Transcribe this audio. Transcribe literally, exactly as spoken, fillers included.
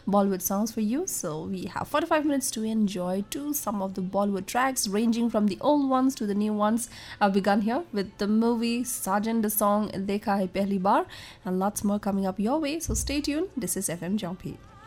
Bollywood songs for you. So we have forty-five minutes to enjoy to some of the Bollywood tracks, ranging from the old ones to the new ones. I've begun here with the movie Sajan, the song Dekha Hai Pehli Baar, and lots more coming up your way. So stay tuned. This is F M Jompi.